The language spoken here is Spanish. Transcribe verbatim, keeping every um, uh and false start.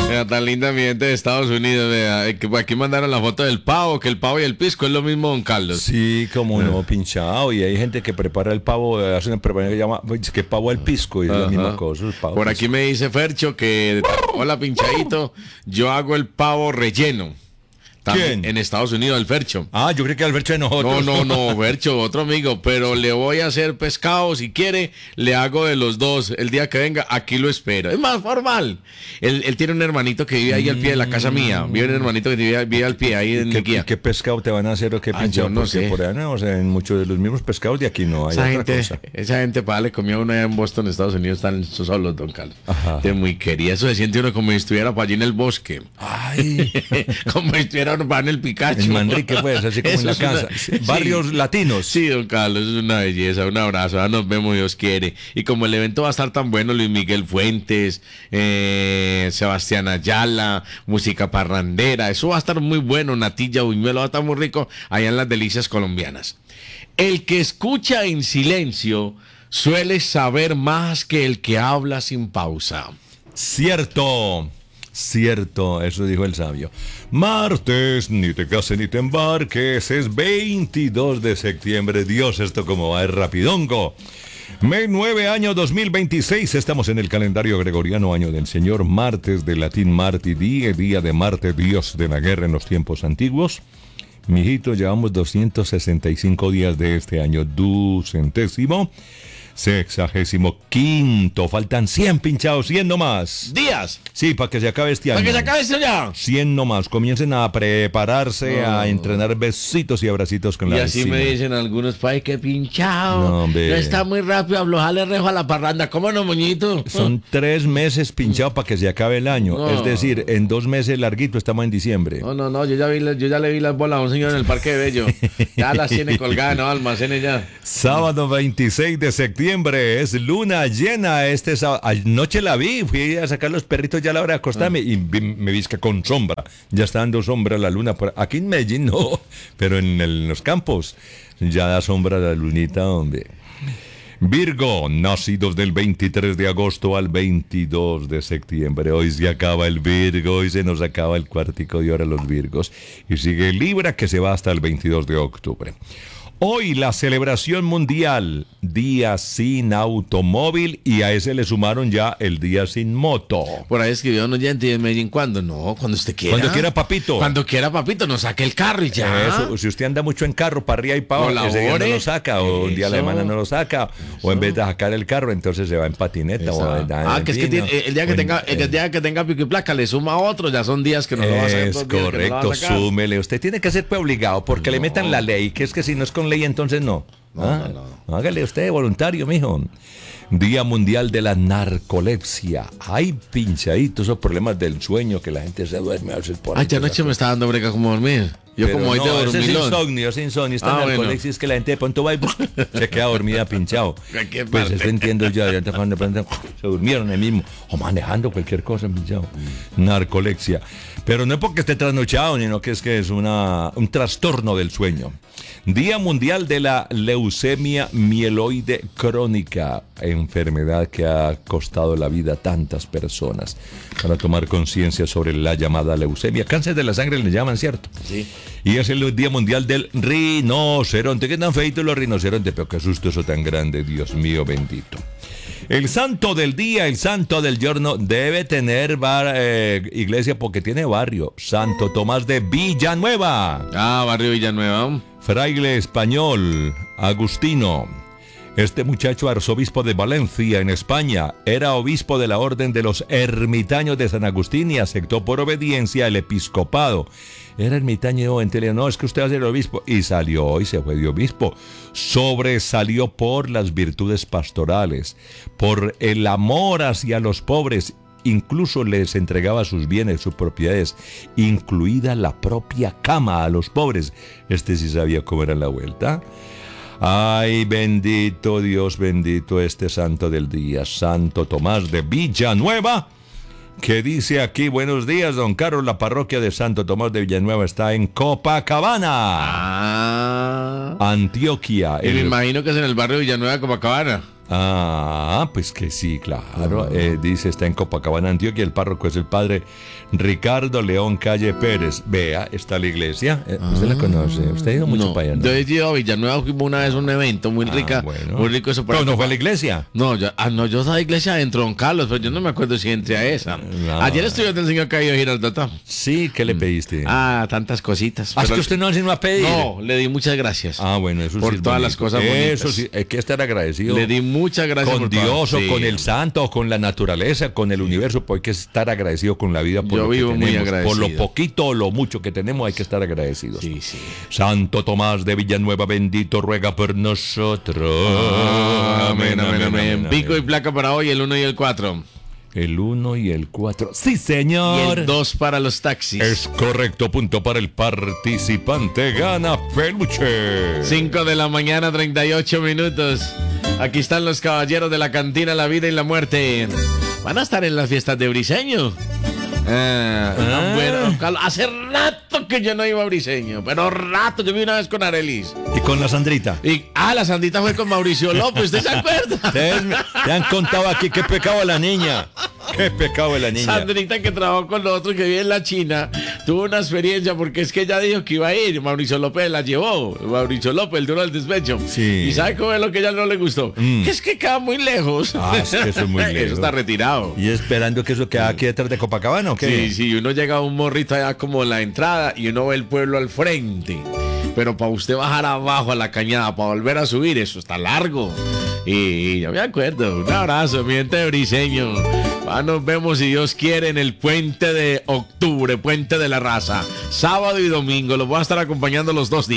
Vea, tan linda mi gente de Estados Unidos, vea. Que aquí mandaron la foto del pavo, que el pavo y el pisco es lo mismo, don Carlos. Sí, como no, pinchado. Y hay gente que prepara el pavo, hace una preparación que llama, pues, que pavo al pisco, y es Ajá. la misma cosa. El pavo Por pisco. aquí me dice Fercho que, hola pinchadito, yo hago el pavo relleno. También ¿Quién? en Estados Unidos, el Fercho. Ah, yo creo que Alberto de No, nosotros. no, no, Fercho, otro amigo, pero le voy a hacer pescado, si quiere, le hago de los dos. El día que venga, aquí lo espero. Es más formal. Él, él tiene un hermanito que vive ahí al pie de la casa mía. Vive un hermanito que vive, vive al pie ahí en ¿Qué, mi guía. ¿Qué pescado te van a hacer o qué Ah, pinchado? yo no Porque sé. por allá no, o sea, en muchos de los mismos pescados de aquí no hay Esa otra gente, cosa. esa gente, pa, le comió una en Boston, Estados Unidos, están solos, don Carlos. Ajá. De muy querida. Eso se siente uno como si estuviera para allí en el bosque. Ay, Como si estuviera uno para en el Picacho. en Manrique, pues, así como Eso en la es una- casa. sí. Barrios latinos. Sí, don Carlos, es una belleza, un abrazo, ahora nos vemos, Dios quiere. Y como el evento va a estar tan bueno, Luis Miguel Fuentes, eh, Sebastián Ayala, música parrandera, eso va a estar muy bueno, natilla, buñuelo, va a estar muy rico allá en las delicias colombianas. El que escucha en silencio suele saber más que el que habla sin pausa. Cierto, cierto, eso dijo el sabio. Martes, ni te cases ni te embarques, es veintidós de septiembre. Dios, esto como va, es rapidongo. Mes nueve, año dos mil veintiséis, estamos en el calendario gregoriano, año del Señor, martes de latín Marti die, día de Marte, dios de la guerra en los tiempos antiguos. Mijito, llevamos doscientos sesenta y cinco días de este año ducentésimo, sexagésimo quinto, faltan cien pinchados, cien nomás. Días, Sí, para que se acabe este año. para que se acabe esto ya. cien nomás, comiencen a prepararse, a entrenar besitos y abracitos con Y la así vecina. me dicen algunos, pay, que pinchado. No, hombre. No está muy rápido, aflojale rejo a la parranda. ¿Cómo no, moñito? Son tres meses pinchados para que se acabe el año. No. Es decir, en dos meses larguito estamos en diciembre. No, no, no, yo ya, vi, la- yo ya le vi las bolas a un señor en el Parque de Bello. Ya las tiene colgadas, no, almacene ya. Sábado veintiséis de septiembre es luna llena. Este sábado, anoche la vi, fui a sacar los perritos ya a la hora de acostarme y vi- me visca con sombra. Ya está dando sombra la luna. Por, aquí en Medellín no, pero en, el- en los campos ya da sombra la lunita, hombre. Virgo, nacidos del veintitrés de agosto al veintidós de septiembre. Hoy se acaba el Virgo, hoy se nos acaba el cuartico de hora los Virgos. Y sigue Libra, que se va hasta el veintidós de octubre. Hoy la celebración mundial, Día Sin Automóvil, y a ese le sumaron ya el Día Sin Moto. Por ahí escribió un oyente y en Medellín, ¿cuándo? No, cuando usted quiera. Cuando quiera, papito. Cuando quiera, papito, nos saque el carro y ya. Eso, si usted anda mucho en carro, para arriba y para abajo, ese día no Colabore. lo saca, o un día a la Eso. semana no lo saca, o en vez de sacar el carro, entonces se va en patineta. O en- Ah, en que es que fin, tiene- el día que o en- tenga, el día que tenga pico y placa le suma otro, ya son días que no lo va a sacar. Es dos días que no lo va a correcto, sacar. súmele. Usted tiene que ser pues, obligado, porque le metan la ley, que es que si no es con ley, entonces no. Ah, hágale usted voluntario, mijo. Día Mundial de la Narcolepsia. Hay pinchaditos, esos problemas del sueño que la gente se duerme a veces por Ay, ya anoche me está dando brega como dormir. Yo Pero como hoy no, de ese es dormilón. insomnio, es insomnio. Esta Ah, narcolepsia bueno. es que la gente de pronto va y se queda dormida pinchado. ¿A qué Pues parte? eso entiendo yo. Ya cuando de pronto se durmieron ahí mismo. O manejando cualquier cosa pinchado. Narcolepsia. Pero no es porque esté trasnochado, sino que es que es una, un trastorno del sueño. Día Mundial de la Leucemia Mieloide Crónica. Enfermedad que ha costado la vida a tantas personas. Para tomar conciencia sobre la llamada leucemia. Cáncer de la sangre le llaman, ¿cierto? Sí. Y es el Día Mundial del Rinoceronte. ¿Qué tan feitos los rinocerontes? Pero qué susto eso tan grande, Dios mío bendito. El santo del día, el santo del giorno, debe tener bar, eh, iglesia porque tiene barrio. Santo Tomás de Villanueva. Ah, Barrio Villanueva. Fraile español, Agustino. Este muchacho, arzobispo de Valencia, en España, era obispo de la Orden de los Ermitaños de San Agustín y aceptó por obediencia el episcopado. Era ermitaño en tele, no, es que usted va a ser obispo. Y salió y se fue de obispo. Sobresalió por las virtudes pastorales, por el amor hacia los pobres. Incluso les entregaba sus bienes, sus propiedades, incluida la propia cama a los pobres. Este sí sabía cómo era la vuelta. Ay, bendito Dios, bendito este santo del día, Santo Tomás de Villanueva, que dice aquí, buenos días, don Carlos, la parroquia de Santo Tomás de Villanueva está en Copacabana, Ah. Antioquia. Y me El- imagino que es en el barrio Villanueva, Copacabana. Ah, pues que sí, claro. Uh-huh. Eh, dice, está en Copacabana, Antioquia. El párroco es el padre Ricardo León Calle Pérez. Vea, está la iglesia. Eh, ¿Usted ah, la conoce? ¿Usted ha ido mucho no, para allá? ¿No? Yo he ido a Villanueva, fuimos una vez a un evento muy rica. Ah, bueno. Muy rico eso. ¿No, no fue a la iglesia? No, yo, ah, no, yo estaba a la iglesia dentro, don Carlos, pero yo no me acuerdo si entré a esa. No. Ayer estuve del señor Cayo Giraldota. Sí, ¿qué le pediste? Ah, tantas cositas. ¿Ah, es que usted no hace a pedir? No, le di muchas gracias. Ah, bueno, eso por sí. Por todas bonito. las cosas bonitas. Eso sí, hay que estar agradecido. Le di muchas gracias. Con por Dios, o sí. con el santo, o con la naturaleza, con el universo, pues hay que estar agradecido con la vida por Yo lo vivo que muy tenemos. agradecido. Por lo poquito o lo mucho que tenemos hay que estar agradecidos. Sí, sí. Santo Tomás de Villanueva, bendito, ruega por nosotros. Ah, amén, amén, amén, amén. Pico y placa para hoy, el uno y el cuatro. El uno y el cuatro. Sí, señor. Y el dos para los taxis. Es correcto, punto para el participante. Gana peluche. cinco de la mañana, treinta y ocho minutos. Aquí están los caballeros de la cantina La Vida y la Muerte. Van a estar en las fiestas de Briseño. Ah, ah. Bueno, hace rato que yo no iba a Briseño, pero rato, yo vi una vez con Arelis. ¿Y con la Sandrita? Y, ah, la Sandrita fue con Mauricio López, ¿usted se acuerda? Ustedes te han contado aquí qué pecado de la niña. Qué pecado de la niña. Sandrita, que trabajó con nosotros, que vive en la China, tuvo una experiencia porque es que ella dijo que iba a ir. Mauricio López la llevó. Mauricio López, el duro del despecho. Sí. ¿Y sabe cómo es lo que a ella no le gustó? Mm. Que es que queda muy lejos. Ah, es que eso es muy lejos. Eso está retirado. ¿Y esperando que eso quede aquí detrás de Copacabana o qué? Sí, sí, uno llega a un morrito allá como en la entrada y uno ve el pueblo al frente. Pero para usted bajar abajo a la cañada, para volver a subir, eso está largo. Y yo me acuerdo. Un abrazo, mi gente de Briseño. Ah, nos vemos, si Dios quiere, en el puente de octubre, puente de la raza. Sábado y domingo. Los voy a estar acompañando los dos días.